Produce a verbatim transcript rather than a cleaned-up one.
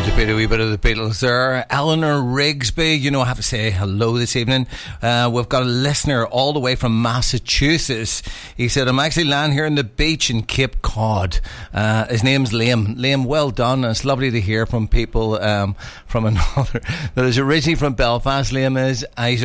Hard to beat a wee bit of the Beatles there. Eleanor Rigsby, you know, I have to say hello this evening. Uh, we've got a listener all the way from Massachusetts. He said, I'm actually landing here on the beach in Cape Cod. Uh, his name's Liam. Liam, well done. And it's lovely to hear from people um, from another that is originally from Belfast. Liam is. Uh, he's